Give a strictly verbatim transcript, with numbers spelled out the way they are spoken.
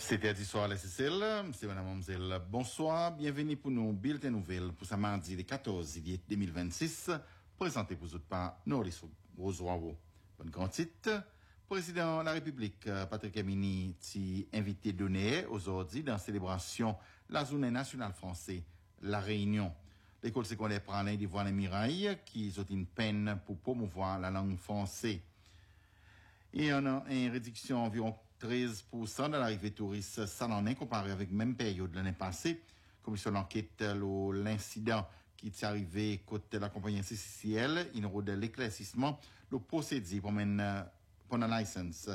C'était du soir à la Cécile, monsieur, madame, mademoiselle, bonsoir, bienvenue pour nos bulletins nouvelles pour ce mardi le quatorze juillet deux mille vingt-six, présenté pour vous par Norris Rosoiro. Bonne grand titre. Président de la République, Patrick Amini, t'y invité donné aujourd'hui dans la célébration la journée nationale française, la Réunion. L'école secondaire Pralin d'Ivoire les Mirailles, qui ont une peine pour promouvoir la langue française. Et on a une réduction environ treize pour cent de l'arrivée touriste salonnais comparé avec la même période l'année passée. Commission d'enquête, l'incident qui est arrivé côté la compagnie C C C L, il y a l'éclaircissement, le procédé pour une, pour une licence